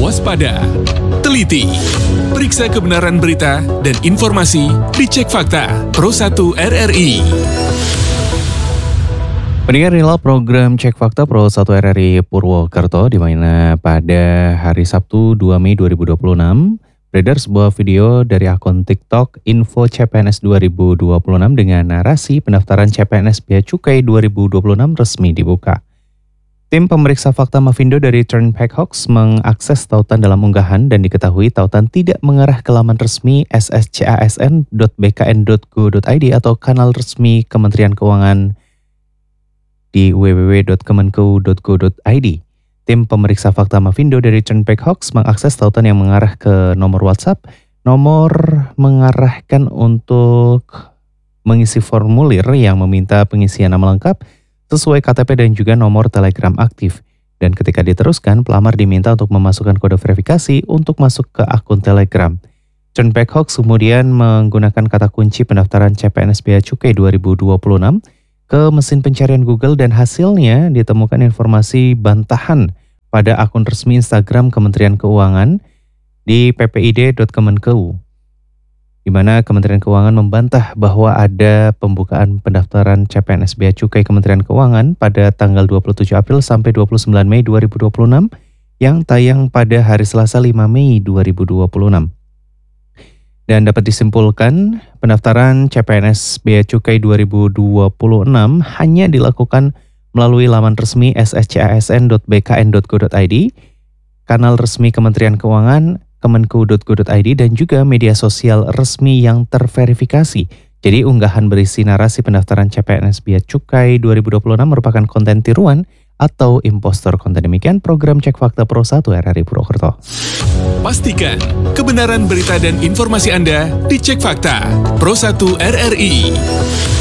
waspada, teliti, periksa kebenaran berita dan informasi di Cek Fakta Pro 1 RRI. Pendengar, inilah program Cek Fakta Pro 1 RRI Purwokerto, di mana pada hari Sabtu 2 Mei 2026 beredar sebuah video dari akun TikTok Info CPNS 2026 dengan narasi pendaftaran CPNS Bea Cukai 2026 resmi dibuka. Tim pemeriksa fakta Mafindo dari Turnback Hoax mengakses tautan dalam unggahan dan diketahui tautan tidak mengarah ke laman resmi sschasn.bkn.go.id atau kanal resmi Kementerian Keuangan di www.kemenko.go.id. Tim pemeriksa fakta Mafindo dari Turnback Hoax mengakses tautan yang mengarah ke nomor WhatsApp, nomor mengarahkan untuk mengisi formulir yang meminta pengisian nama lengkap sesuai KTP dan juga nomor Telegram aktif. Dan ketika diteruskan, pelamar diminta untuk memasukkan kode verifikasi untuk masuk ke akun Telegram. Turnback Hoax kemudian menggunakan kata kunci pendaftaran CPNS Bea Cukai 2026 ke mesin pencarian Google dan hasilnya ditemukan informasi bantahan pada akun resmi Instagram Kementerian Keuangan di ppid.kemenko, di mana Kementerian Keuangan membantah bahwa ada pembukaan pendaftaran CPNS Bea Cukai Kementerian Keuangan pada tanggal 27 April sampai 29 Mei 2026 yang tayang pada hari Selasa 5 Mei 2026. Dan dapat disimpulkan, pendaftaran CPNS Bea Cukai 2026 hanya dilakukan melalui laman resmi sschasn.bkn.go.id, kanal resmi Kementerian Keuangan, kemenko.go.id, dan juga media sosial resmi yang terverifikasi. Jadi unggahan berisi narasi pendaftaran CPNS Bea Cukai 2026 merupakan konten tiruan atau impostor konten. Demikian program Cek Fakta Pro 1 RRI Purwokerto. Pastikan kebenaran berita dan informasi Anda di Cek Fakta Pro 1 RRI.